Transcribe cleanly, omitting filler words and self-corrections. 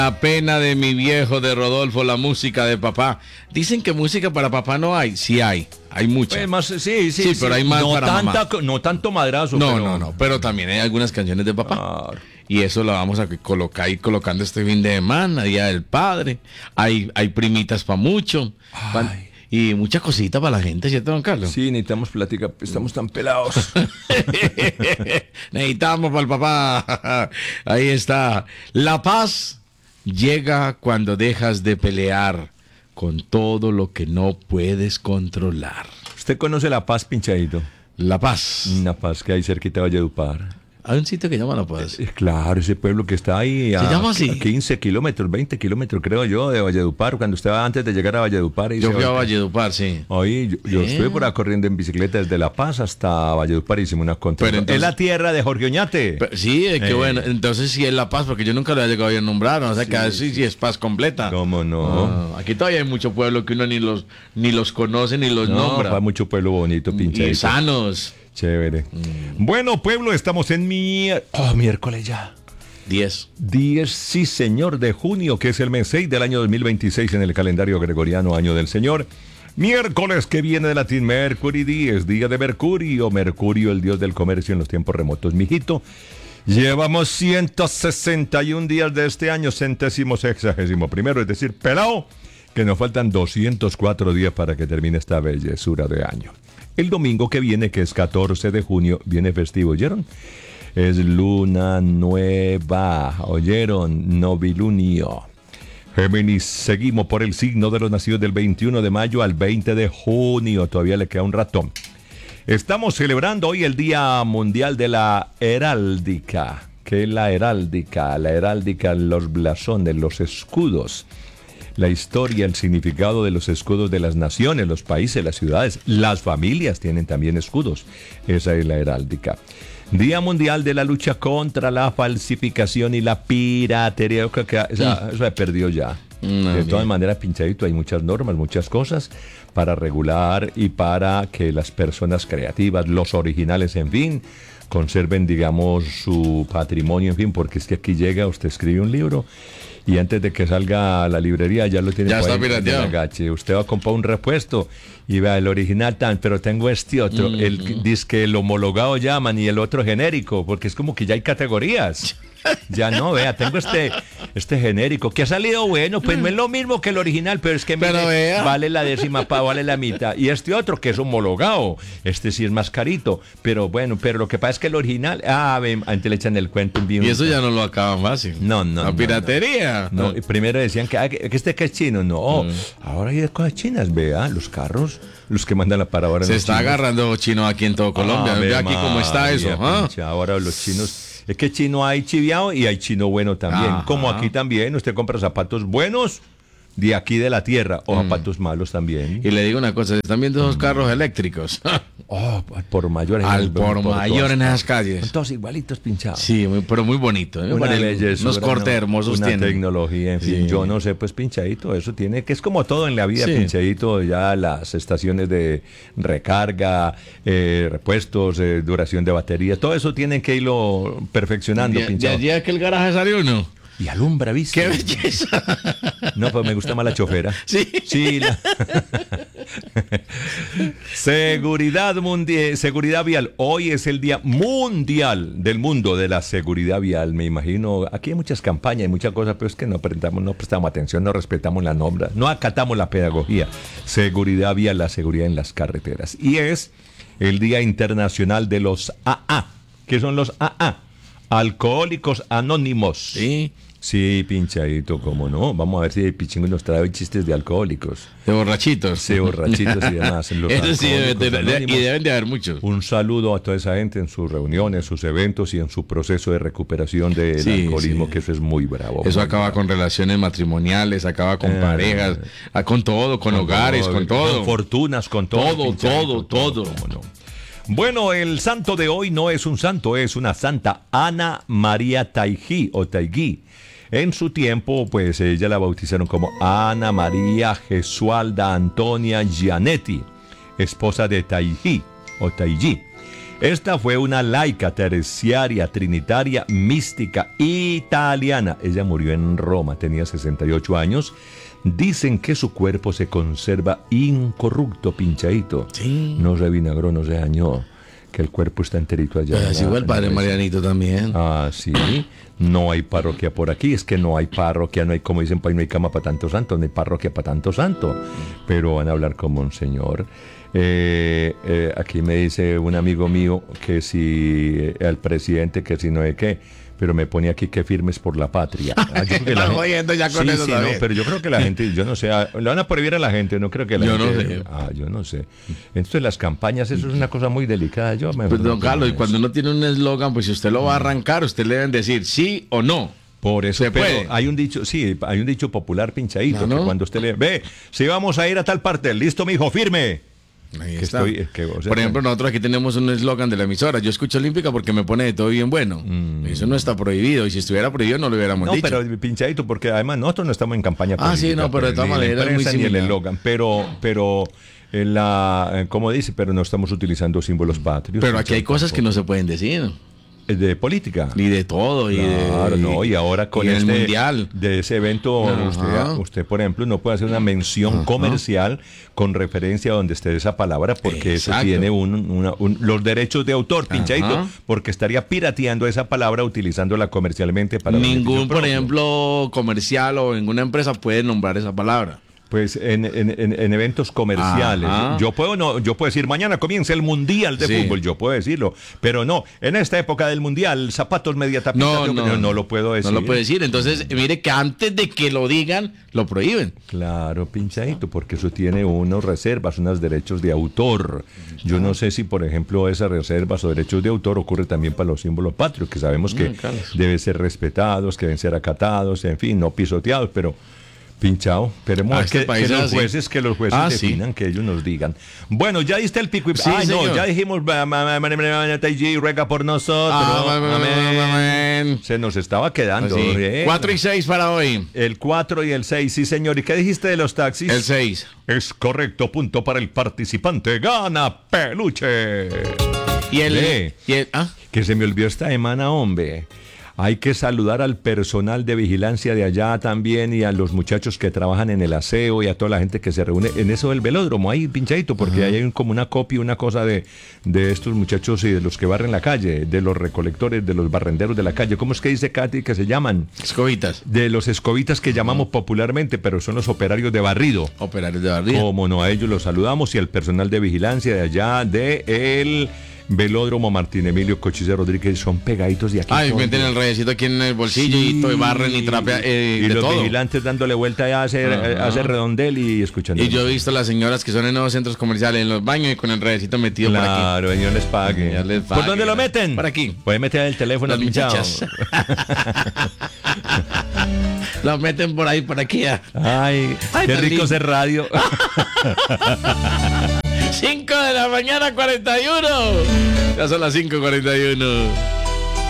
La pena de mi viejo de Rodolfo, la música de papá. Dicen que música para papá no hay. Sí hay mucha. Pues más, sí, pero hay más no para mamá. No tanto madrazo. No, pero también hay algunas canciones de papá. Claro. Y eso lo vamos a ir colocando este fin de semana, Día del Padre. Hay primitas para mucho. Y mucha cosita para la gente, ¿cierto, don Carlos? Sí, necesitamos plática, estamos tan pelados. Necesitamos para el papá. Ahí está. La paz llega cuando dejas de pelear con todo lo que no puedes controlar. ¿Usted conoce La Paz, pinchadito? La Paz. La Paz, que hay cerquita de Valledupar. Hay un sitio que llama La Paz. Claro, ese pueblo que está ahí ¿Se llama así? a 15 kilómetros, 20 kilómetros, creo yo, de Valledupar. Cuando usted va antes de llegar a Valledupar. Yo fui a Valledupar, sí. Hoy yo estuve por ahí corriendo en bicicleta desde La Paz hasta Valledupar y hicimos una contra. Es la tierra de Jorge Oñate. Sí, qué bueno. Entonces sí es La Paz, porque yo nunca lo había llegado a nombrar. O sea que así sí es paz completa. ¿Cómo no? Aquí todavía hay mucho pueblo que uno ni los conoce ni los nombra. Hay mucho pueblo bonito, pinchadito. Y sanos. Chévere. Bueno, pueblo, estamos en miércoles ya. 10, sí, señor, de junio, que es el mes 6 del año 2026 en el calendario gregoriano, año del Señor. Miércoles, que viene de latín Mercury, es día de Mercurio. Mercurio, el dios del comercio en los tiempos remotos, mijito. Llevamos 161 días de este año, 161º, es decir, pelao, que nos faltan 204 días para que termine esta bellezura de año. El domingo que viene, que es 14 de junio, viene festivo, ¿oyeron? Es luna nueva, ¿oyeron? Novilunio. Géminis, seguimos por el signo de los nacidos del 21 de mayo al 20 de junio, todavía le queda un ratón. Estamos celebrando hoy el Día Mundial de la Heráldica. ¿Qué es la heráldica? La heráldica, los blasones, los escudos. La historia, el significado de los escudos de las naciones, los países, las ciudades, las familias tienen también escudos. Esa es la heráldica. Día Mundial de la lucha contra la falsificación y la piratería. Yo creo que eso se perdió ya. De todas maneras, pinchadito, hay muchas normas, muchas cosas para regular y para que las personas creativas, los originales, en fin, conserven, digamos, su patrimonio, en fin, porque es que aquí llega, usted escribe un libro y antes de que salga a la librería ya lo tiene. Ya está pirateado. Usted va a comprar un repuesto y vea el original pero tengo este otro. El dice que el homologado llaman y el otro genérico, porque es como que ya hay categorías. Ya no, vea, tengo este genérico que ha salido bueno, pues no es lo mismo que el original, pero es que mire, vale la décima, vale la mitad. Y este otro que es homologado, este sí es más carito, pero bueno, pero lo que pasa es que el original, antes le echan el cuento. Y eso ya no lo acaban fácil. No. La piratería. No, primero decían que este que es chino, no. Ahora hay cosas chinas, vea, los carros, los que mandan la parábola. Se está agarrando chino aquí en todo Colombia. Ve aquí cómo está eso. Ahora los chinos. Es que chino hay chiviao y hay chino bueno también. Ajá. Como aquí también, usted compra zapatos buenos de aquí de la tierra o zapatos malos también. Y le digo una cosa, ¿están viendo esos carros eléctricos? Por mayor. Al por mayor en esas calles. Son todos igualitos pinchados. Sí, pero muy bonito. Unos cortes hermosos una tienen. Tecnología, en fin, yo no sé, pues pinchadito, eso tiene, que es como todo en la vida, pinchadito, ya las estaciones de recarga, repuestos, duración de batería, todo eso tienen que irlo perfeccionando, pinchado. ¿De allí que el garaje salió no? Y alumbra, ¿viste? ¡Qué belleza! No, pues me gusta más la chofera. Sí. Seguridad vial. Hoy es el Día Mundial del Mundo de la Seguridad Vial. Me imagino, aquí hay muchas campañas, hay muchas cosas, pero es que no prestamos atención, no respetamos la norma, no acatamos la pedagogía. Seguridad vial, la seguridad en las carreteras. Y es el Día Internacional de los AA. ¿Qué son los AA? Alcohólicos Anónimos. Sí, pinchadito, cómo no. Vamos a ver si el Pichingo nos trae chistes de alcohólicos. De borrachitos. Sí, borrachitos y demás. Eso sí, y deben de haber muchos. Un saludo a toda esa gente en sus reuniones, sus eventos y en su proceso de recuperación del alcoholismo, que eso es muy bravo. Eso acaba con relaciones matrimoniales, acaba con parejas, con todo, con hogares, con todo. Con fortunas, con todo. Todo. ¿Cómo no? Bueno, el santo de hoy no es un santo, es una santa, Ana María Taigui o Taigui. En su tiempo, pues ella la bautizaron como Ana María Gesualda Antonia Gianetti, esposa de Taigui o Taigui. Esta fue una laica, terciaria, trinitaria, mística, italiana. Ella murió en Roma, tenía 68 años. Dicen que su cuerpo se conserva incorrupto, pinchadito. Sí. No se vinagró, no se dañó. Que el cuerpo está enterito allá. Pues así fue el padre Marianito también. Ah, sí. No hay parroquia por aquí. Es que no hay parroquia, no hay, como dicen, pues no hay cama para tanto santo, no hay parroquia para tanto santo. Pero van a hablar como un señor. Aquí me dice un amigo mío que si el presidente, que si no de qué, pero me pone aquí que firmes por la patria. Yo creo que Están jodiendo ya con eso también. no, pero yo creo que la gente, yo no sé, le van a prohibir a la gente, no creo que la Yo gente... no sé. Yo no sé. Entonces las campañas, eso es una cosa muy delicada. Yo mejor Pues, don no Carlos, y pongo cuando eso. uno tiene un eslogan, pues si usted lo va a arrancar, usted le deben decir sí o no. Por eso, Se pero puede. hay un dicho, sí, hay un dicho popular pinchadito, ¿No? que cuando usted le ve, si vamos a ir a tal parte, listo, mijo, firme. Ahí Que está. o sea, Por ejemplo, nosotros aquí tenemos un eslogan de la emisora. Yo escucho Olímpica porque me pone de todo bien bueno. Eso no está prohibido. Y si estuviera prohibido, no lo hubiéramos no, dicho. pero pinchadito, porque además nosotros no estamos en campaña Ah, sí, no, pero de todas ni la maneras es muy prensa ni el similar. eslogan, pero como dice, pero no estamos utilizando símbolos patrios. Pero aquí hay pinchadito, cosas que no se pueden decir. de política. Y de todo. Claro, no, y ahora con y en el este mundial. de ese evento, Ajá. usted, por ejemplo, no puede hacer una mención comercial con referencia a donde esté esa palabra, porque eso Exacto. tiene los derechos de autor, pinchadito, Ajá. porque estaría pirateando esa palabra utilizándola comercialmente para Ningún, beneficio por propio. ejemplo, comercial o ninguna empresa puede nombrar esa palabra. Pues en eventos comerciales. Ajá. Yo puedo decir, mañana comienza el Mundial de Sí. Fútbol, yo puedo decirlo, pero no, en esta época del Mundial, zapatos media tapita, no lo puedo decir. No lo puede decir. Entonces, mire que antes de que lo digan, lo prohíben. Claro, pinchadito, porque eso tiene unas reservas, unos derechos de autor. Yo no sé si, por ejemplo, esas reservas o derechos de autor ocurre también para los símbolos patrios, que sabemos que Carlos. deben ser respetados, que deben ser acatados, en fin, no pisoteados, pero pinchado. Esperemos Este país es así. que los jueces Sí. definan, que ellos nos digan. Bueno, ya diste el pico y... Sí, no, señor. ya dijimos, ruega por nosotros. Amén. Se nos estaba quedando. Así. ¿eh? 4 y 6 para hoy. El 4 y el 6, sí, señor. ¿Y qué dijiste de los taxis? El 6. Es correcto, punto para el participante. ¡Gana peluche! Y el... Ve. Que se me olvidó esta semana, hombre. Hay que saludar al personal de vigilancia de allá también y a los muchachos que trabajan en el aseo y a toda la gente que se reúne en eso del velódromo, ahí pinchadito, porque ahí hay como una copia, una cosa de estos muchachos y de los que barren la calle, de los recolectores, de los barrenderos de la calle. ¿Cómo es que dice Katy que se llaman? Escobitas. De los escobitas que llamamos popularmente, pero son los operarios de barrido. Operarios de barriga. Como no, a ellos los saludamos y al personal de vigilancia de allá de el Velódromo Martín Emilio Cochise Rodríguez, son pegaditos de aquí. Ay, son meten de- el reyesito aquí en el bolsillo y todo, y barren y trapean y de los todo. vigilantes dándole vuelta ya hace redondel y escuchando. Y yo he visto las señoras que son en nuevos centros comerciales, en los baños y con el reyesito metido por aquí. Claro, señor, les pague. Ya les ¿Por pague, dónde lo ¿no? meten? Por aquí. Puede meter el teléfono Las pinchado. muchachas. Los meten por ahí, por aquí. Ay, Ay, qué tan rico lindo. ese radio. 5 de la mañana, 41. Ya son las 5:41.